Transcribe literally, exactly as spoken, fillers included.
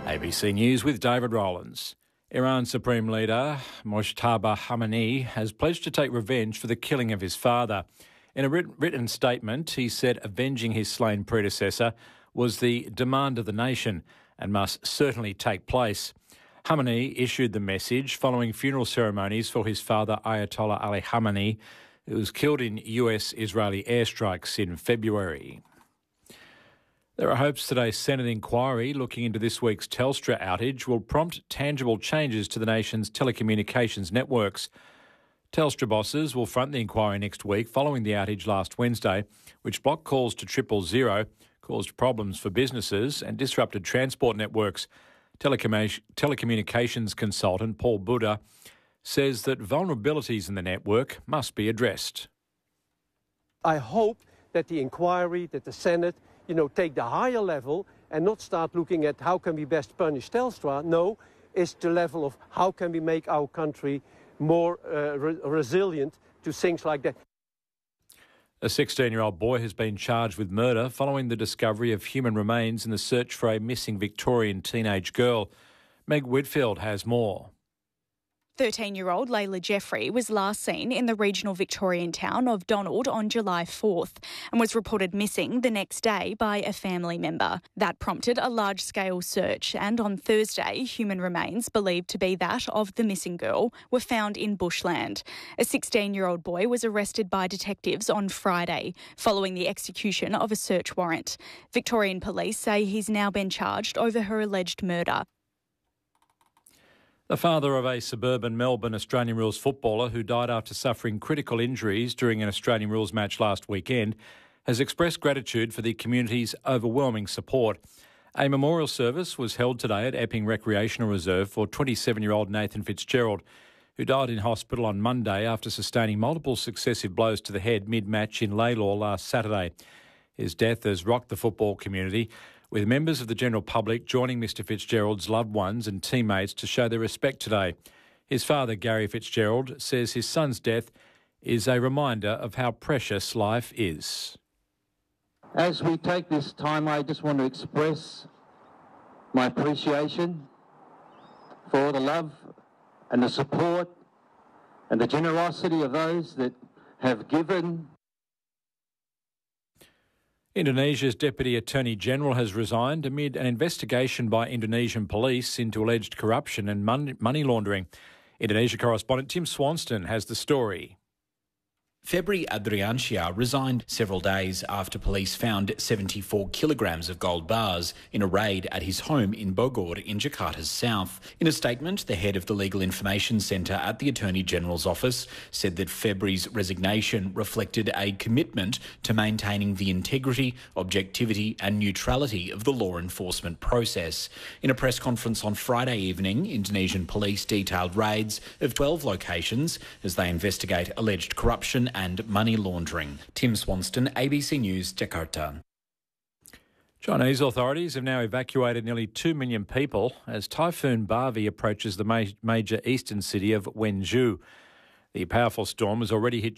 A B C News with David Rowlands. Iran Supreme Leader Mojtaba Khamenei has pledged to take revenge for the killing of his father. In a written statement, he said avenging his slain predecessor was the demand of the nation and must certainly take place. Khamenei issued the message following funeral ceremonies for his father Ayatollah Ali Khamenei, who was killed in U S-Israeli airstrikes in February. There are hopes today's Senate inquiry looking into this week's Telstra outage will prompt tangible changes to the nation's telecommunications networks. Telstra bosses will front the inquiry next week following the outage last Wednesday, which blocked calls to triple zero, caused problems for businesses and disrupted transport networks. Telecommun- telecommunications consultant Paul Buddha says that vulnerabilities in the network must be addressed. I hope that the inquiry, that the Senate, you know, take the higher level and not start looking at how can we best punish Telstra. No, it's the level of how can we make our country more uh, re- resilient to things like that. A sixteen-year-old boy has been charged with murder following the discovery of human remains in the search for a missing Victorian teenage girl. Meg Whitfield has more. thirteen-year-old Layla Jeffrey was last seen in the regional Victorian town of Donald on July fourth and was reported missing the next day by a family member. That prompted a large-scale search, and on Thursday, human remains believed to be that of the missing girl were found in bushland. A sixteen-year-old boy was arrested by detectives on Friday following the execution of a search warrant. Victorian police say he's now been charged over her alleged murder. The father of a suburban Melbourne Australian rules footballer who died after suffering critical injuries during an Australian rules match last weekend has expressed gratitude for the community's overwhelming support. A memorial service was held today at Epping Recreational Reserve for twenty-seven-year-old Nathan Fitzgerald, who died in hospital on Monday after sustaining multiple successive blows to the head mid-match in Laylaw last Saturday. His death has rocked the football community, with members of the general public joining Mister Fitzgerald's loved ones and teammates to show their respect today. His father, Gary Fitzgerald, says his son's death is a reminder of how precious life is. As we take this time, I just want to express my appreciation for all the love and the support and the generosity of those that have given. Indonesia's Deputy Attorney General has resigned amid an investigation by Indonesian police into alleged corruption and money laundering. Indonesia correspondent Tim Swanston has the story. Febri Adriansyah resigned several days after police found seventy-four kilograms of gold bars in a raid at his home in Bogor in Jakarta's south. In a statement, the head of the Legal Information Centre at the Attorney General's office said that Febri's resignation reflected a commitment to maintaining the integrity, objectivity and neutrality of the law enforcement process. In a press conference on Friday evening, Indonesian police detailed raids of twelve locations as they investigate alleged corruption and money laundering. Tim Swanston, A B C News, Jakarta. Chinese authorities have now evacuated nearly two million people as Typhoon Bavi approaches the ma- major eastern city of Wenzhou. The powerful storm has already hit